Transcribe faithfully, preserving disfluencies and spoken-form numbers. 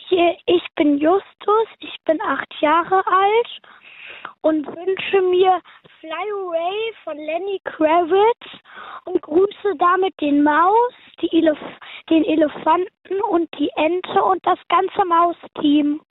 Hier, ich bin Justus, ich bin acht Jahre alt und wünsche mir Fly Away von Lenny Kravitz und grüße damit den Maus, die Elef- den Elefanten und die Ente und das ganze Mausteam.